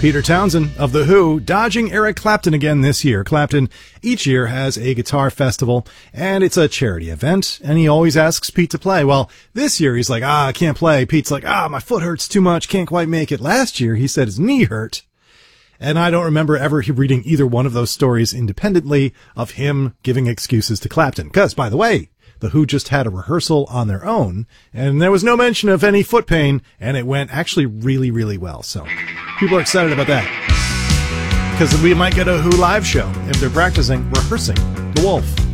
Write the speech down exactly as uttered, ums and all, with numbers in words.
Peter Townsend of The Who dodging Eric Clapton again this year. Clapton each year has a guitar festival, and it's a charity event, and he always asks Pete to play. Well, this year he's like, ah, I can't play. Pete's like, ah, my foot hurts too much, can't quite make it. Last year he said his knee hurt, and I don't remember ever reading either one of those stories independently of him giving excuses to Clapton. Because, by the way, The Who just had a rehearsal on their own, and there was no mention of any foot pain, and it went actually really, really well. So people are excited about that, because we might get a Who live show if they're practicing, rehearsing The Wolf.